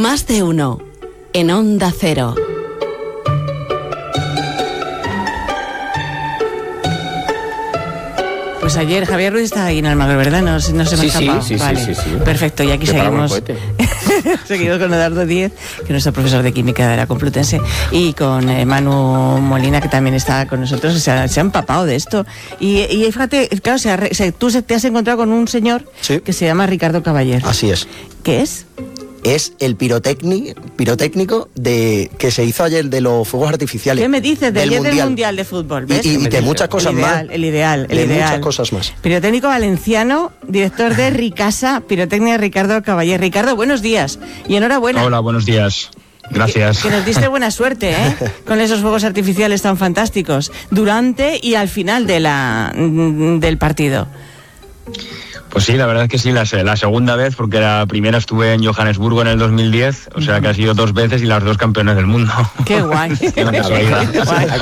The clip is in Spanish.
Más de uno. En Onda Cero. Pues ayer Javier Ruiz estaba ahí en Almagro, ¿verdad? No se me ha escapado. Sí. Perfecto, y aquí seguimos. Seguido con Eduardo Díez, que es nuestro profesor de química de la Complutense, y con Manu Molina, que también está con nosotros. Se ha empapado de esto. Y fíjate, claro, tú te has encontrado con un señor que se llama Ricardo Caballero. Así es. ¿Qué es? Es el pirotécnico que se hizo ayer de los fuegos artificiales. ¿Qué me dices? De ayer del Mundial de Fútbol, ¿ves? Y de muchas cosas más. El ideal. Muchas cosas más. Pirotécnico valenciano, director de Ricasa, pirotecnia, Ricardo Caballero. Ricardo, buenos días y enhorabuena. Hola, buenos días. Gracias. Que nos diste buena suerte, ¿eh? Con esos fuegos artificiales tan fantásticos, durante y al final del partido. Pues sí, la verdad es que sí, la segunda vez, porque la primera estuve en Johannesburgo en el 2010, o sea que ha sido 2 veces y las 2 campeones del mundo. ¡Qué guay! Qué guay.